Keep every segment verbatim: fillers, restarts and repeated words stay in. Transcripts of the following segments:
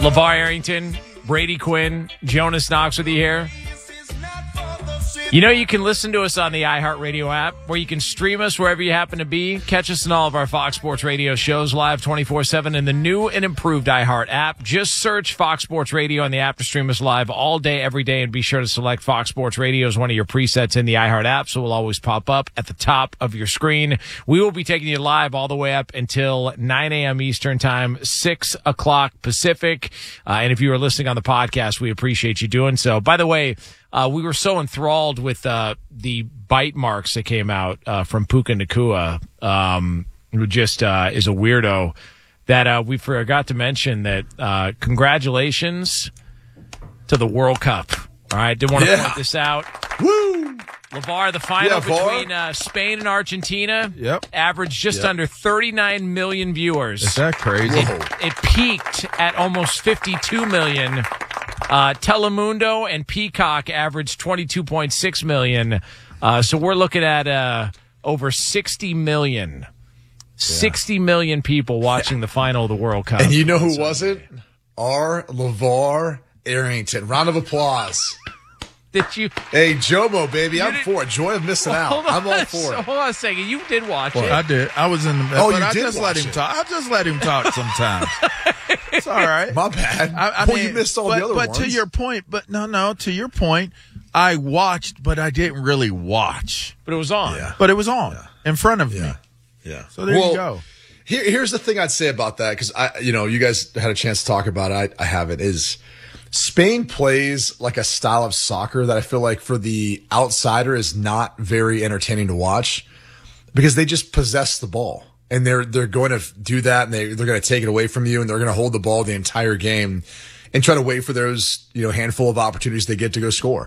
LeVar Arrington, Brady Quinn, Jonas Knox with you here. You know, you can listen to us on the iHeartRadio app, where you can stream us wherever you happen to be. Catch us in all of our Fox Sports Radio shows live twenty-four seven in the new and improved iHeart app. Just search Fox Sports Radio on the app to stream us live all day, every day, and be sure to select Fox Sports Radio as one of your presets in the iHeart app, so it will always pop up at the top of your screen. We will be taking you live all the way up until nine a.m. Eastern Time, six o'clock Pacific. Uh, and if you are listening on the podcast, we appreciate you doing so. By the way, Uh, we were so enthralled with uh, the bite marks that came out uh, from Puka Nacua, um, who just uh, is a weirdo, that uh, we forgot to mention that uh, congratulations to the World Cup. All right, did want to yeah. point this out. Woo! LeVar, the final yeah, between uh, Spain and Argentina yep. averaged just yep. under thirty-nine million viewers. Is that crazy? It, it peaked at almost fifty-two million. Uh, Telemundo and Peacock averaged twenty-two point six million. Uh, so we're looking at uh, over sixty million. Yeah. sixty million people watching the final of the World Cup. And you know who wasn't? Our LeVar Arrington. Round of applause. Did you? Hey, Jomo, baby, I'm didn't- for it. Joy of missing Well, out. hold on I'm all a- for it. Hold on a second. You did watch Well, it. I did. I was in the. Oh, but you I did just let watch him it. talk. I just let him talk sometimes. It's all right. My bad. I, I Boy, mean, you missed all but, the other but ones. to your point, but no, no, to your point, I watched, but I didn't really watch. But it was on. Yeah. But it was on Yeah. in front of me. Yeah. Yeah. So there well, you go. Here, here's the thing I'd say about that, because I, you know, you guys had a chance to talk about it. I, I haven't. Is Spain plays like a style of soccer that I feel like for the outsider is not very entertaining to watch, because they just possess the ball, and they're they're going to do that, and they they're going to take it away from you, and they're going to hold the ball the entire game, and try to wait for those, you know, handful of opportunities they get to go score,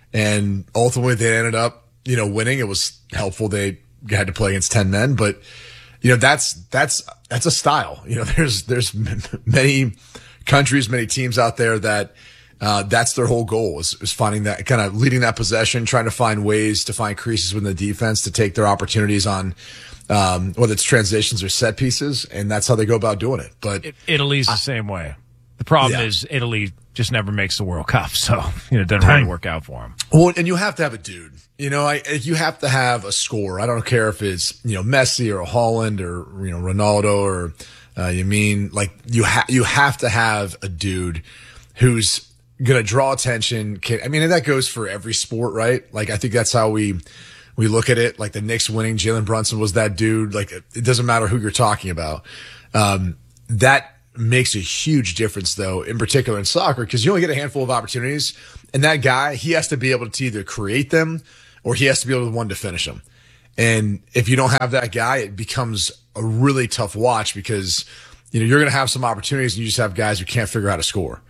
and ultimately they ended up, you know, winning. It was helpful they had to play against ten men, but you know, that's that's that's a style. You know, there's there's many countries, many teams out there that uh, that's their whole goal is, is finding that kind of leading that possession, trying to find ways to find creases within the defense to take their opportunities on, um, whether it's transitions or set pieces, and that's how they go about doing it. But It, Italy's the same way. The problem Yeah. is Italy just never makes the World Cup, so you know it doesn't really work out for them. Well, and you have to have a dude. You know, I, you have to have a scorer. I don't care if it's, you know, Messi or Holland or, you know, Ronaldo or, uh, you mean like you have, you have to have a dude who's going to draw attention. Can, I mean, and that goes for every sport, right? Like, I think that's how we, we look at it. Like the Knicks winning, Jalen Brunson was that dude. Like, it, it doesn't matter who you're talking about. Um, that makes a huge difference though, in particular in soccer, because you only get a handful of opportunities, and that guy, he has to be able to either create them or he has to be able to one to finish them. And if you don't have that guy, it becomes a really tough watch, because, you know, you're going to have some opportunities and you just have guys who can't figure out how to score.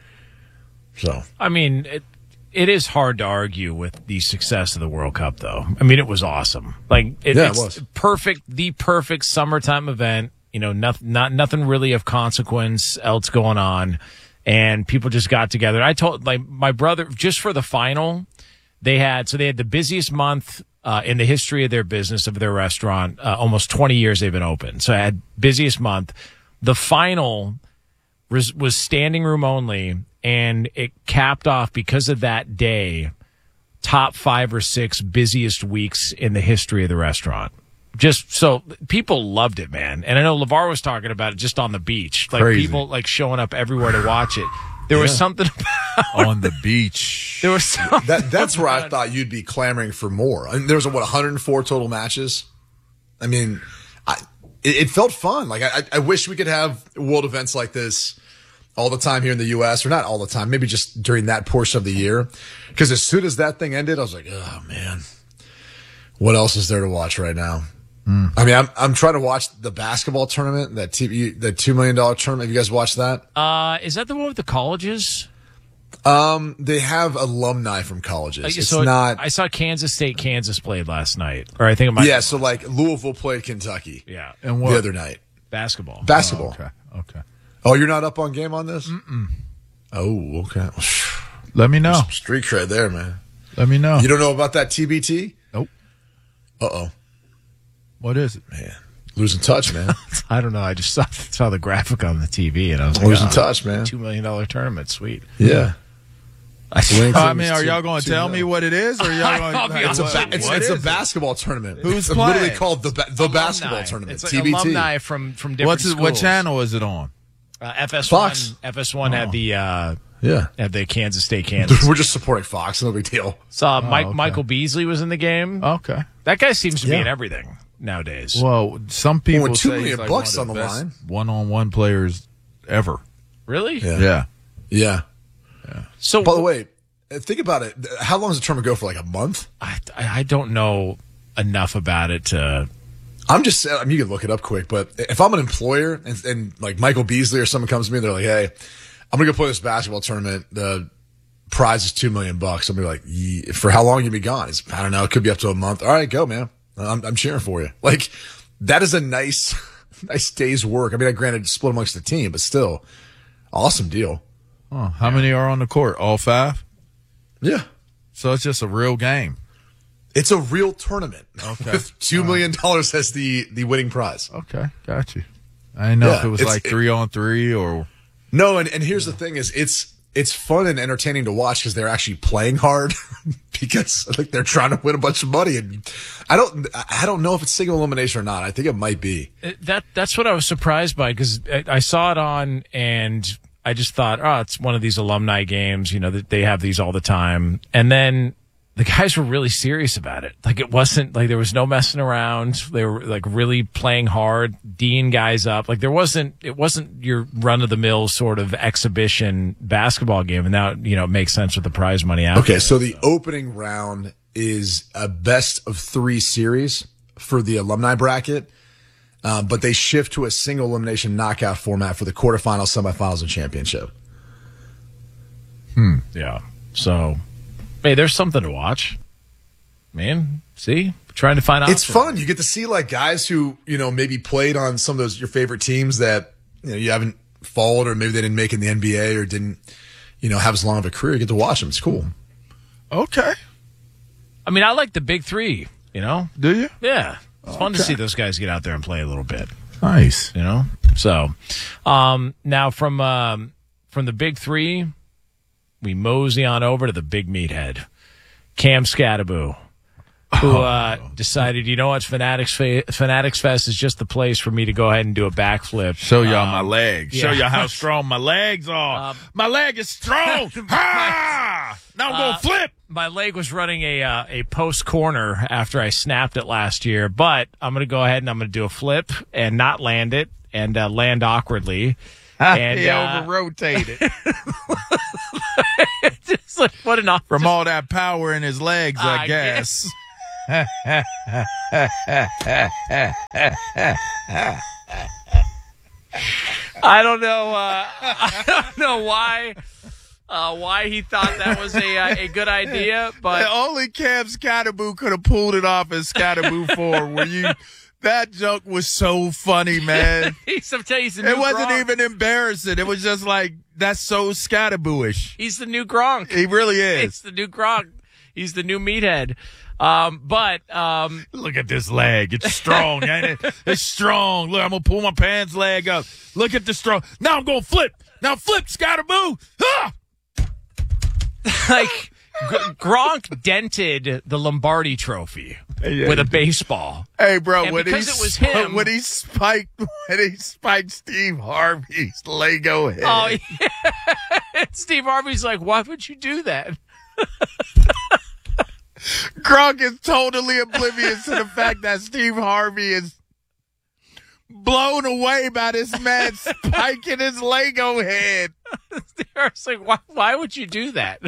So, I mean, it, it is hard to argue with the success of the World Cup, though. I mean, it was awesome. Like, it, Yeah, it it's was. perfect, the perfect summertime event. You know, not, not nothing really of consequence else going on, and people just got together. I told like my brother just for the final. They had, so they had the busiest month uh, in the history of their business, of their restaurant. Uh, almost twenty years they've been open. So I had busiest month. The final was, was standing room only, and it capped off, because of that day, top five or six busiest weeks in the history of the restaurant. Just so people loved it, man. And I know LeVar was talking about it just on the beach. Like Crazy. people like showing up everywhere to watch it. There was Yeah. something about On the beach. there was something that that's where I about- thought you'd be clamoring for more. I mean, there was, what, one hundred four total matches? I mean, I, it, it felt fun. Like, I, I wish we could have world events like this all the time here in the U S, or not all the time, maybe just during that portion of the year. Because as soon as that thing ended, I was like, oh, man, what else is there to watch right now? Mm. I mean, I'm I'm trying to watch the basketball tournament, that T V, the two million dollar tournament. Have you guys watched that? Uh, is that the one with the colleges? Um, they have alumni from colleges. It's so not. I saw Kansas State, Kansas played last night, or I think it might. Yeah, so like Louisville played Kentucky. Yeah, And what? The other night. basketball. Basketball. Oh, okay. Okay. Oh, you're not up on game on this? Mm-mm. Oh, okay. Let me know. Street cred there, man. Let me know. You don't know about that T B T? Nope. Uh-oh. What is it? Man. Losing touch, man. I don't know. I just saw, saw the graphic on the T V, and I was like, Losing oh, touch, man. two million dollars tournament. Sweet. Yeah. I, Oh, I mean, are y'all going to tell me what it is, or y'all going I'll to? be It's a honest ba- with you. it's, What it's a is it? basketball tournament. Who's it's literally playing? called the ba- the Alumni. basketball tournament. It's like T B T. alumni from from different What's it, schools. what channel is it on? Uh, F S one. Fox. F S one had the uh, Yeah. had the Kansas State Kansas. We're just supporting Fox. No big deal. Saw Mike okay. Michael Beasley was in the game. Okay. That guy seems to be Yeah. in everything nowadays. Well, some people Well, with two say million he's like bucks one of on the the best line. one-on-one players ever. Really? Yeah. Yeah. Yeah. So By the way, think about it. How long does the tournament go for? Like a month? I, I don't know enough about it to. I'm just, I mean, you can look it up quick, but if I'm an employer and, and like Michael Beasley or someone comes to me and they're like, hey, I'm going to go play this basketball tournament. The prize is two million bucks. I'm going to be like, "Ye- for how long you be gone? It's, I don't know. It could be up to a month. All right, go, man. I'm, I'm cheering for you. Like, that is a nice, nice day's work. I mean, I granted split amongst the team, but still awesome deal. Oh, how many are on the court? All five? Yeah. So it's just a real game. It's a real tournament. Okay. With two million dollars as the, the winning prize. Okay, got you. I didn't know Yeah, if it was it's- like it- three on three or. No, and, and here's the thing is it's it's fun and entertaining to watch because they're actually playing hard because like they're trying to win a bunch of money, and I don't I don't know if it's single elimination or not. I think it might be. That that's what I was surprised by because I, I saw it on and I just thought, oh, it's one of these alumni games. You know, that they have these all the time, and then the guys were really serious about it. Like it wasn't like there was no messing around. They were like really playing hard, D'ing guys up. Like there wasn't, it wasn't your run of the mill sort of exhibition basketball game. And now, you know, it makes sense with the prize money out. Okay, so the opening round is a best of three series for the alumni bracket, um, but they shift to a single elimination knockout format for the quarterfinals, semifinals, and championship. Yeah. So, hey, there's something to watch. Man, see? Trying to find out. It's fun. You get to see like guys who, you know, maybe played on some of those your favorite teams that, you know, you haven't followed, or maybe they didn't make it in the N B A or didn't, you know, have as long of a career. You get to watch them. It's cool. Okay. I mean, I like the big three, you know? Do you? Yeah. It's fun to Okay. see those guys get out there and play a little bit, Nice. you know? So, um, now from, um, from the big three, we mosey on over to the big meathead, Cam Scattaboo, who uh, decided, you know what, Fanatics Fe- Fanatics Fest is just the place for me to go ahead and do a backflip. Show y'all Um, my legs. yeah. Show y'all how strong my legs are. Um, my leg is strong. Ha! Now I'm Uh, going to flip. My leg was running a uh, a post corner after I snapped it last year, but I'm going to go ahead and I'm going to do a flip and not land it and uh, land awkwardly. And, he uh, over-rotated. It's like, what an off- From all that power in his legs, I, I guess. I don't know. Uh, I don't know why. Uh, why he thought that was a uh, a good idea, but only Cam Scattaboo could have pulled it off as Scattaboo four. Where you, that joke was so funny, man. he's, I'm telling you, he's the new It wasn't Gronk. even embarrassing. It was just like, that's so Scattaboo-ish. He's the new Gronk. He really It's is. the new Gronk. He's the new meathead. Um, but um, Look at this leg. It's strong, ain't it? It's strong. Look, I'm going to pull my pants leg up. Look at the strong. Now I'm going to flip. Now flip, Scattaboo. Ah! like G- Gronk dented the Lombardi Trophy Yeah, with a he did. baseball. Hey, bro, And when he, because it was sp- him- when he spiked, when he spiked Steve Harvey's Lego head. Oh, yeah. Steve Harvey's like, why would you do that? Gronk is totally oblivious to the fact that Steve Harvey is blown away by this man spiking his Lego head. It's like, why, why would you do that?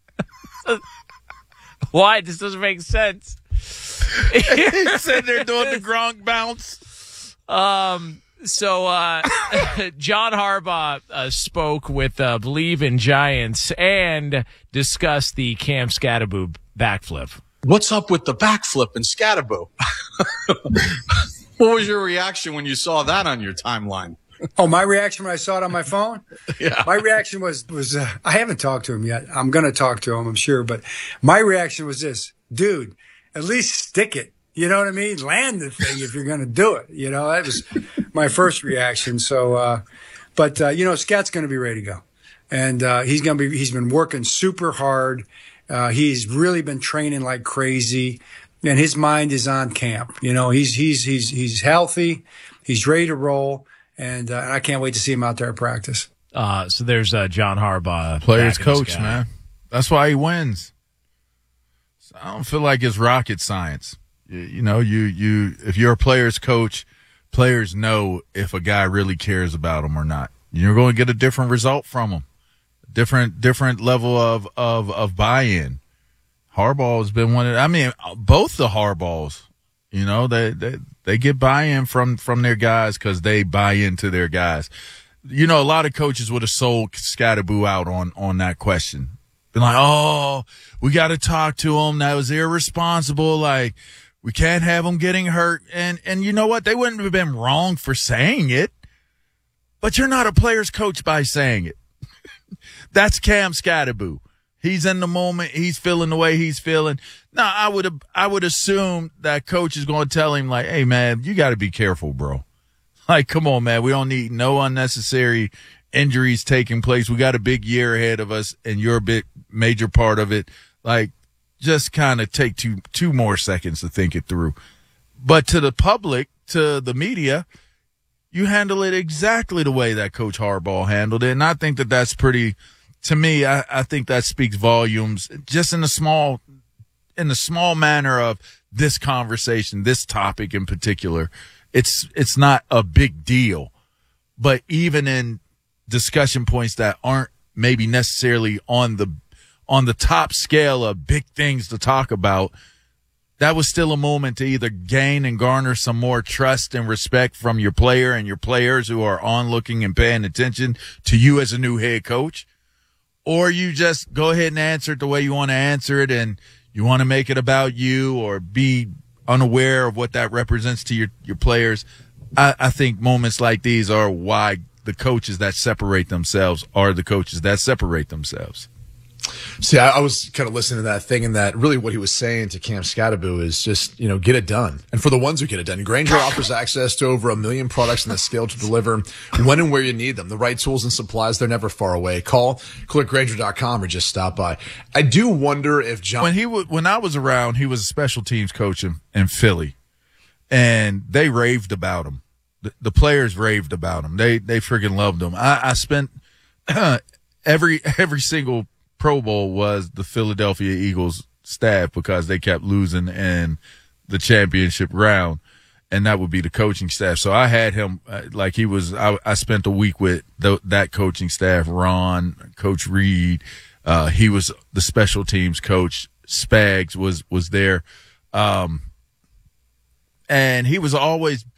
Why? This doesn't make sense. He's sitting there doing the Gronk bounce. Um, so uh, John Harbaugh uh, spoke with uh, Believe in Giants and discussed the Cam Scattaboo backflip. What's up with the backflip and Scattaboo? What was your reaction when you saw that on your timeline? Oh, my reaction when I saw it on my phone? Yeah. My reaction was, was uh, I haven't talked to him yet. I'm going to talk to him, I'm sure. But my reaction was this, dude, at least stick it. You know what I mean? Land the thing if you're going to do it. You know, that was my first reaction. So, uh, but, uh, you know, Scat's going to be ready to go. And, uh, he's going to be, he's been working super hard. Uh, he's really been training like crazy, and his mind is on camp. You know, he's, he's, he's, he's healthy. He's ready to roll. And, uh, and I can't wait to see him out there at practice. Uh, so there's uh, John Harbaugh. Players backing this coach, guy. man. That's why he wins. So I don't feel like it's rocket science. You, you know, you, you, if you're a player's coach, players know if a guy really cares about them or not. You're going to get a different result from them. Different, different level of, of, of buy-in. Harbaugh has been one of, I mean, both the Harbaughs, you know, they, they, they get buy-in from, from their guys because they buy into their guys. You know, a lot of coaches would have sold Scatterboo out on, on that question. Been like, oh, we got to talk to him. That was irresponsible. Like, we can't have him getting hurt. And, and you know what? They wouldn't have been wrong for saying it, but you're not a player's coach by saying it. That's Cam Scatterboo. He's in the moment. He's feeling the way he's feeling. Now, I would, I would assume that coach is going to tell him like, hey man, you got to be careful, bro. Like, come on, man. We don't need no unnecessary injuries taking place. We got a big year ahead of us, and you're a big major part of it. Like, just kind of take two two more seconds to think it through. But to the public, to the media, you handle it exactly the way that Coach Harbaugh handled it, and I think that that's pretty. To me, I, I think that speaks volumes. Just in the small, in the small manner of this conversation, this topic in particular. It's, it's not a big deal, but even in discussion points that aren't maybe necessarily on the, on the top scale of big things to talk about, that was still a moment to either gain and garner some more trust and respect from your player and your players who are on looking and paying attention to you as a new head coach, or you just go ahead and answer it the way you want to answer it and you want to make it about you or be unaware of what that represents to your, your players. I, I think moments like these are why the coaches that separate themselves are the coaches that separate themselves. See, I, I was kind of listening to that thing, and that really what he was saying to Cam Scatterboo is just, you know, get it done. And for the ones who get it done, Grainger offers access to over a million products and the scale to deliver when and where you need them. The right tools and supplies, they're never far away. Call, click Grainger dot com or just stop by. I do wonder if John... When he w- when I was around, he was a special teams coach in, in Philly, and they raved about him. The, the players raved about him. They they freaking loved him. I, I spent every every single Pro Bowl was the Philadelphia Eagles staff because they kept losing in the championship round, and that would be the coaching staff. So I had him uh, like he was. I, I spent a week with the, that coaching staff. Ron, Coach Reed, uh, he was the special teams coach. Spags was was there, um, and he was always